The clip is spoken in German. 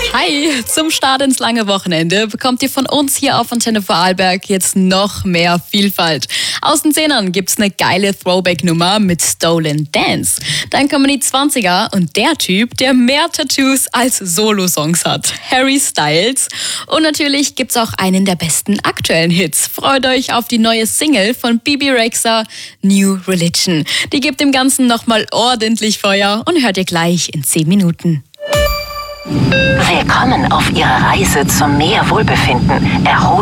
Hi, zum Start ins lange Wochenende bekommt ihr von uns hier auf Antenne Vorarlberg jetzt noch mehr Vielfalt. Aus den 10ern gibt's eine geile Throwback-Nummer mit Stolen Dance. Dann kommen die 20er und der Typ, der mehr Tattoos als Solo-Songs hat, Harry Styles. Und natürlich gibt's auch einen der besten aktuellen Hits. Freut euch auf die neue Single von Bebe Rexha, New Religion. Die gibt dem Ganzen nochmal ordentlich Feuer und hört ihr gleich in 10 Minuten. Willkommen auf Ihrer Reise zum mehr Wohlbefinden, Erholung